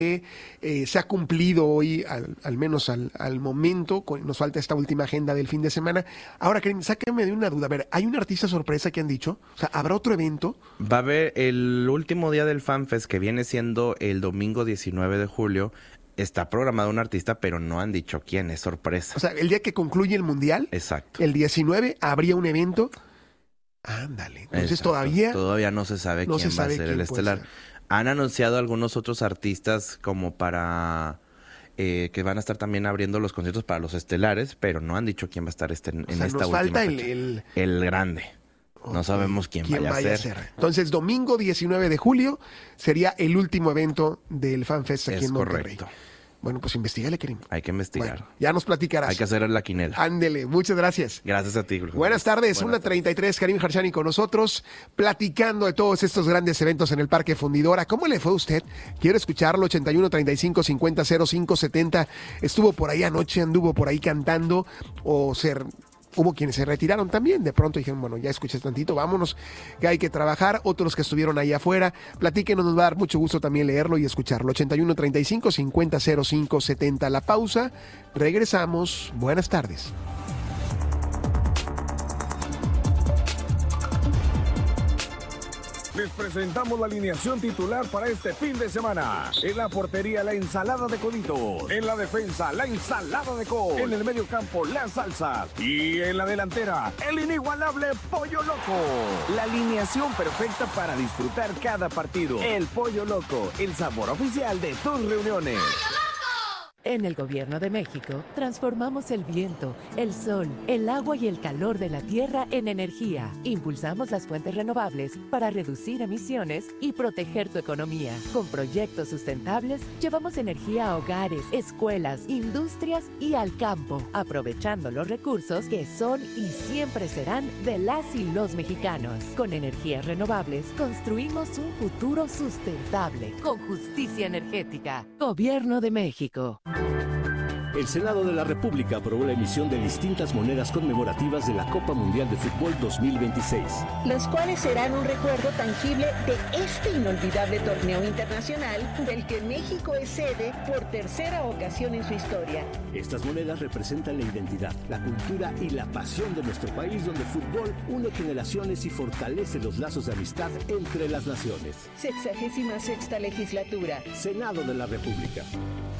se ha cumplido hoy, al menos al momento. Nos falta esta última agenda del fin de semana. Ahora, Karim, sácame de una duda. A ver, ¿hay un artista sorpresa que han dicho? O sea, ¿habrá otro evento? Va a haber el último día del FanFest, que viene siendo el domingo 19 de julio. Está programado un artista, pero no han dicho quién, es sorpresa. O sea, el día que concluye el Mundial, exacto, el 19, habría un evento. Ándale. Entonces exacto. Todavía no se sabe quién va a ser el estelar. Han anunciado algunos otros artistas como para que van a estar también abriendo los conciertos para los estelares, pero no han dicho quién va a estar en esta última falta fecha. El grande. Okay. No sabemos quién vaya a ser. Entonces, domingo 19 de julio sería el último evento del FanFest aquí en Monterrey. Correcto. Bueno, pues investígale, Karim. Hay que investigar. Bueno, ya nos platicarás. Hay que hacer la quinela. Ándele, muchas gracias. Gracias a ti, Julio. Buenas tardes, 1:33, Karim Harshani con nosotros, platicando de todos estos grandes eventos en el Parque Fundidora. ¿Cómo le fue a usted? Quiero escucharlo, 81 35 50 05 70. Estuvo por ahí anoche, anduvo por ahí cantando, hubo quienes se retiraron también, de pronto dijeron, bueno, ya escuché tantito, vámonos, que hay que trabajar. Otros que estuvieron ahí afuera, platíquenos, nos va a dar mucho gusto también leerlo y escucharlo. 81 35 50 05 70. La pausa, regresamos, buenas tardes. Les presentamos la alineación titular para este fin de semana. En la portería, la ensalada de coditos. En la defensa, la ensalada de col. En el medio campo, la salsa. Y en la delantera, el inigualable Pollo Loco. La alineación perfecta para disfrutar cada partido. El Pollo Loco, el sabor oficial de tus reuniones. En el Gobierno de México, transformamos el viento, el sol, el agua y el calor de la tierra en energía. Impulsamos las fuentes renovables para reducir emisiones y proteger tu economía. Con proyectos sustentables, llevamos energía a hogares, escuelas, industrias y al campo, aprovechando los recursos que son y siempre serán de las y los mexicanos. Con energías renovables, construimos un futuro sustentable, con justicia energética. Gobierno de México. El Senado de la República aprobó la emisión de distintas monedas conmemorativas de la Copa Mundial de Fútbol 2026. Los cuales serán un recuerdo tangible de este inolvidable torneo internacional del que México es sede por tercera ocasión en su historia. Estas monedas representan la identidad, la cultura y la pasión de nuestro país, donde el fútbol une generaciones y fortalece los lazos de amistad entre las naciones. 66ª legislatura. Senado de la República.